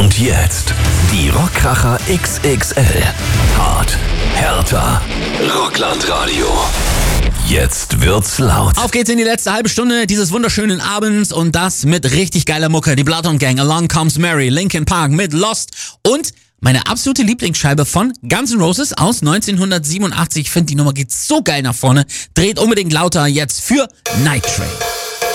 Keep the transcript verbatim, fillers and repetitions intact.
Und jetzt die Rockkracher X X L. Hart, härter, Rocklandradio. Jetzt wird's laut. Auf geht's in die letzte halbe Stunde dieses wunderschönen Abends und das mit richtig geiler Mucke. Die Bloodhound Gang, Along Comes Mary, Linkin Park mit Lost und meine absolute Lieblingsscheibe von Guns N' Roses aus neunzehnhundertsiebenundachtzig. Ich finde, die Nummer geht so geil nach vorne. Dreht unbedingt lauter jetzt für Night Train.